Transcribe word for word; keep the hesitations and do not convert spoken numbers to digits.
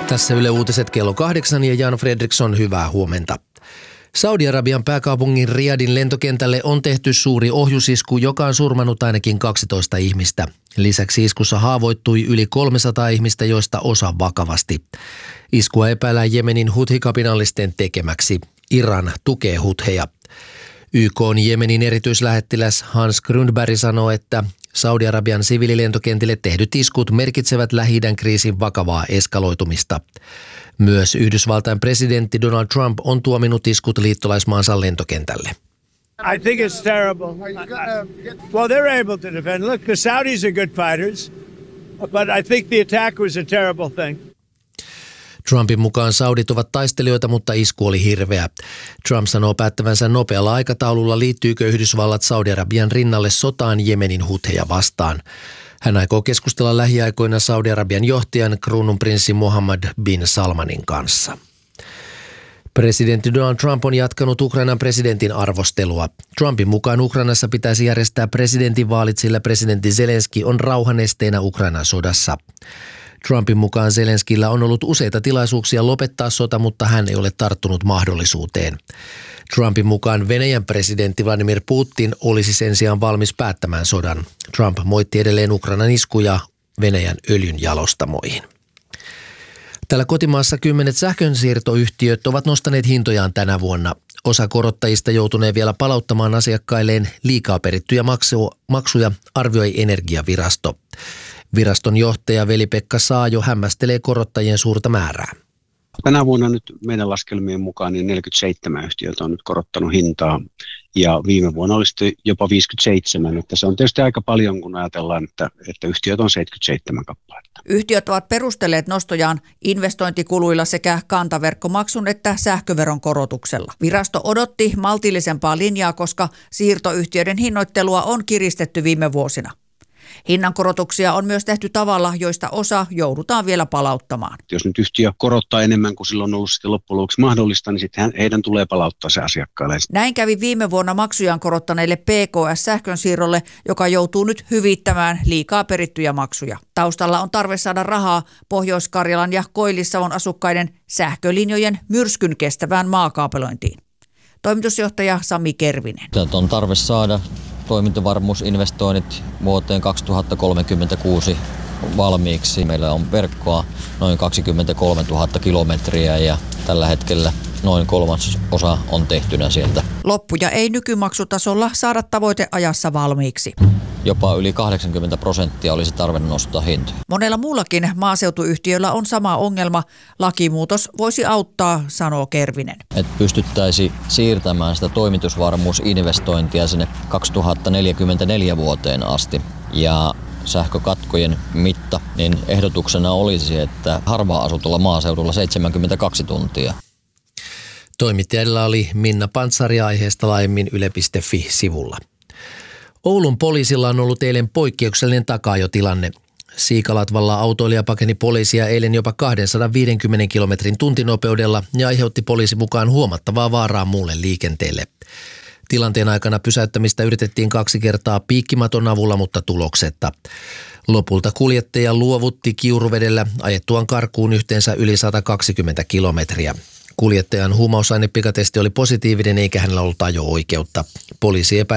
Tässä Yle Uutiset kello kahdeksan ja Jan Fredriksson, hyvää huomenta. Saudi-Arabian pääkaupungin Riyadin lentokentälle on tehty suuri ohjusisku, joka on surmannut ainakin kaksitoista ihmistä. Lisäksi iskussa haavoittui yli kolmesataa ihmistä, joista osa vakavasti. Iskua epäillään Jemenin Huthi-kapinallisten tekemäksi. Iran tukee Hutheja. Y K:n Jemenin erityislähettiläs Hans Grundberg sanoo, että Saudi-Arabian siviililentokentille tehdyt iskut merkitsevät Lähi-idän kriisin vakavaa eskaloitumista. Myös Yhdysvaltain presidentti Donald Trump on tuominut iskut liittolaismaansa lentokentälle. I think it's terrible. Well, they're able to defend. Look, the Saudis are good fighters, but I think the attack was a terrible thing. Trumpin mukaan saudit ovat taistelijoita, mutta isku oli hirveä. Trump sanoo päättävänsä nopealla aikataululla, liittyykö Yhdysvallat Saudi-Arabian rinnalle sotaan Jemenin Hutheja vastaan. Hän aikoo keskustella lähiaikoina Saudi-Arabian johtajan kruununprinssi Mohammed bin Salmanin kanssa. Presidentti Donald Trump on jatkanut Ukrainan presidentin arvostelua. Trumpin mukaan Ukrainassa pitäisi järjestää presidentinvaalit, sillä presidentti Zelenski on rauhan esteenä Ukrainan sodassa. Trumpin mukaan Zelenskillä on ollut useita tilaisuuksia lopettaa sota, mutta hän ei ole tarttunut mahdollisuuteen. Trumpin mukaan Venäjän presidentti Vladimir Putin olisi sen sijaan valmis päättämään sodan. Trump moitti edelleen Ukrainan iskuja Venäjän öljyn jalostamoihin. Täällä kotimaassa kymmenet sähkönsiirtoyhtiöt ovat nostaneet hintojaan tänä vuonna. Osa korottajista joutunee vielä palauttamaan asiakkailleen liikaa perittyjä maksuja, arvioi Energiavirasto. Viraston johtaja Veli-Pekka Saajo hämmästelee korottajien suurta määrää. Tänä vuonna nyt meidän laskelmien mukaan niin neljäkymmentäseitsemän yhtiötä on nyt korottanut hintaa ja viime vuonna oli sitten jopa viisikymmentäseitsemän, että se on tietysti aika paljon, kun ajatellaan, että, että yhtiöt on seitsemänkymmentäseitsemän kappaletta. Yhtiöt ovat perustelleet nostojaan investointikuluilla sekä kantaverkkomaksun että sähköveron korotuksella. Virasto odotti maltillisempaa linjaa, koska siirtoyhtiöiden hinnoittelua on kiristetty viime vuosina. Hinnankorotuksia on myös tehty tavalla, joista osa joudutaan vielä palauttamaan. Jos nyt yhtiö korottaa enemmän kuin silloin on ollut sitten loppujen lopuksi mahdollista, niin sitten heidän tulee palauttaa se asiakkaille. Näin kävi viime vuonna maksujaan korottaneille P K S-sähkönsiirrolle, joka joutuu nyt hyvittämään liikaa perittyjä maksuja. Taustalla on tarve saada rahaa Pohjois-Karjalan ja Koillis-Savon asukkaiden sähkölinjojen myrskyn kestävään maakaapelointiin. Toimitusjohtaja Sami Kervinen. Tätä on tarve saada toimintavarmuusinvestoinnit vuoteen kaksituhattakolmekymmentäkuusi valmiiksi. Meillä on verkkoa noin kaksikymmentäkolmetuhatta kilometriä ja tällä hetkellä noin kolmasosa on tehtynä sieltä. Loppuja ei nykymaksutasolla saada tavoiteajassa valmiiksi. Jopa yli kahdeksankymmentä prosenttia olisi tarve nostaa hintoja. Monella muullakin maaseutuyhtiöllä on sama ongelma. Lakimuutos voisi auttaa, sanoo Kervinen. Että pystyttäisiin siirtämään sitä toimitusvarmuusinvestointia sinne kaksituhattaneljäkymmentäneljä vuoteen asti. Ja sähkökatkojen mitta, niin ehdotuksena olisi, että harvaan asutulla maaseudulla seitsemänkymmentäkaksi tuntia. Toimittajilla oli Minna Pantsari aiheesta laajemmin yle piste fi-sivulla. Oulun poliisilla on ollut eilen poikkeuksellinen takaajotilanne. Siikalatvalla autoilija pakeni poliisia eilen jopa kaksisataaviisikymmentä kilometrin tuntinopeudella ja aiheutti poliisi mukaan huomattavaa vaaraa muulle liikenteelle. Tilanteen aikana pysäyttämistä yritettiin kaksi kertaa piikkimaton avulla, mutta tuloksetta. Lopulta kuljettaja luovutti Kiuruvedellä ajettuaan karkuun yhteensä yli sata kaksikymmentä kilometriä. Kuljettajan huumausainepikatesti oli positiivinen eikä hänellä ollut ajo-oikeutta. Poliisi epä